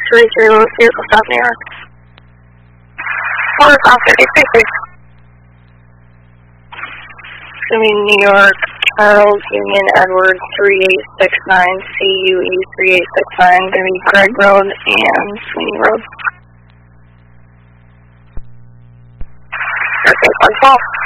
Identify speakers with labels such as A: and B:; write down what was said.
A: 633 Lewis, vehicle stop New York.
B: Lewis on 5063.
A: It's going to be New York, Charles Union Edwards 3869, CUE 3869, going to be Greg Road and Sweeney Road.
B: Okay, 112.